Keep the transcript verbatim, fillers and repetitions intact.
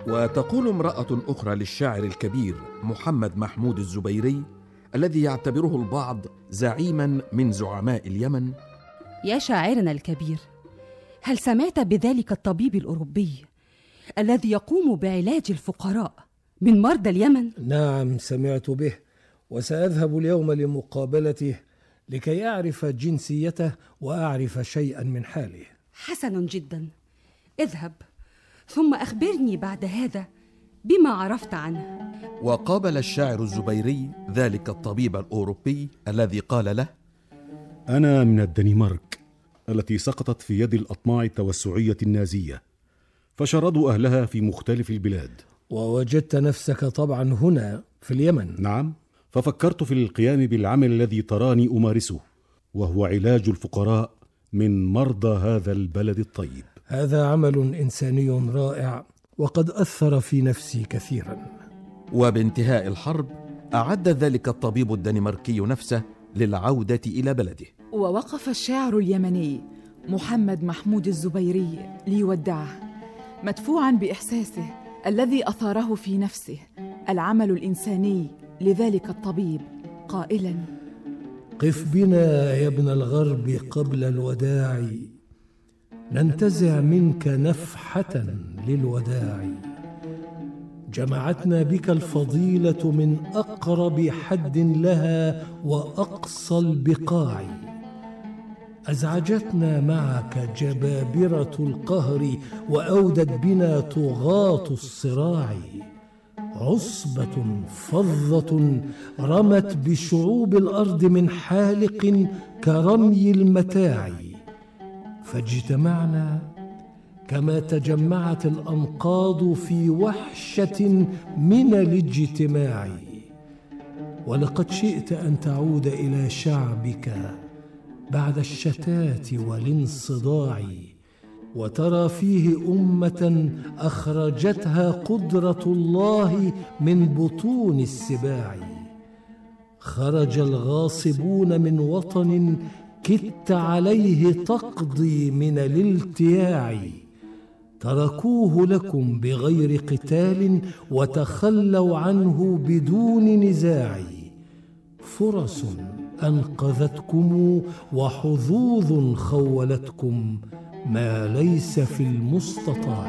وتقول امرأة أخرى للشاعر الكبير محمد محمود الزبيري الذي يعتبره البعض زعيما من زعماء اليمن: يا شاعرنا الكبير، هل سمعت بذلك الطبيب الأوروبي الذي يقوم بعلاج الفقراء من مرضى اليمن؟ نعم، سمعت به، وسأذهب اليوم لمقابلته لكي أعرف جنسيته وأعرف شيئا من حاله. حسن جدا، اذهب ثم أخبرني بعد هذا بما عرفت عنه. وقابل الشاعر الزبيري ذلك الطبيب الأوروبي الذي قال له: أنا من الدنمارك التي سقطت في يد الأطماع التوسعية النازية، فشردوا أهلها في مختلف البلاد. ووجدت نفسك طبعا هنا في اليمن؟ نعم، ففكرت في القيام بالعمل الذي تراني أمارسه، وهو علاج الفقراء من مرضى هذا البلد الطيب. هذا عمل إنساني رائع، وقد أثر في نفسي كثيرا. وبانتهاء الحرب أعد ذلك الطبيب الدنماركي نفسه للعودة إلى بلده. ووقف الشاعر اليمني محمد محمود الزبيري ليودعه، مدفوعا بإحساسه الذي أثاره في نفسه العمل الإنساني لذلك الطبيب، قائلا: قف بنا يا ابن الغرب قبل الوداع، ننتزع منك نفحة للوداع. جمعتنا بك الفضيلة من أقرب حد لها وأقصى البقاع. أزعجتنا معك جبابرة القهر، وأودت بنا طغاة الصراع. عصبة فظة رمت بشعوب الأرض من حالق كرمي المتاع. فاجتمعنا كما تجمعت الأنقاض في وحشة من الاجتماع. ولقد شئت أن تعود إلى شعبك بعد الشتات والانصداع، وترى فيه أمة أخرجتها قدرة الله من بطون السباع. خرج الغاصبون من وطن كدت عليه تقضي من الالتياع، تركوه لكم بغير قتال وتخلوا عنه بدون نزاع. فرص أنقذتكم وحظوظ خولتكم ما ليس في المستطاع.